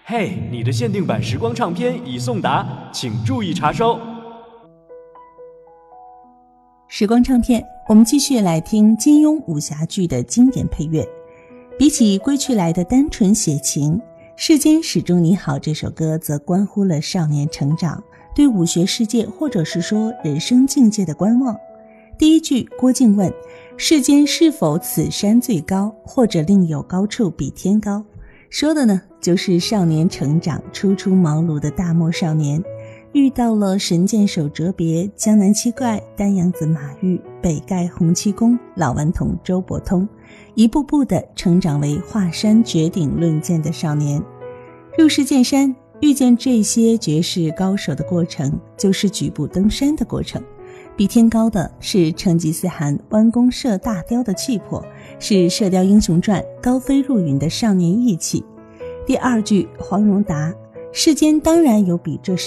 嘿，你的限定版时光唱片已送达，请注意查收。 时光唱片，我们继续来听金庸武侠剧的经典配乐。比起归去来的单纯写情，世间始终你好这首歌则关乎了少年成长，对武学世界或者是说人生境界的观望。第一句，郭靖问世间是否此山最高，或者另有高处比天高，说的呢就是少年成长，初出茅庐的大漠少年遇到了神箭手哲别、江南七怪、丹阳子马玉、北丐洪七公、老顽童周伯通，一步步地成长为华山绝顶论剑的少年。入世见山，遇见这些绝世高手的过程，就是举步登山的过程。比天高的是成吉思汗弯弓射大雕的气魄，是《射雕英雄传》高飞入云的少年义气。第二句，黄蓉答世间当然有比这